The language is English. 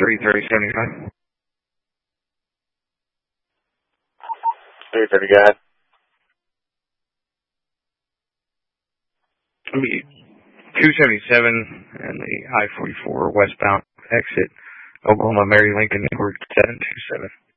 33075. 330, guys. It'll be 277 and the I-44 westbound exit, Oklahoma Mary Lincoln Network 727.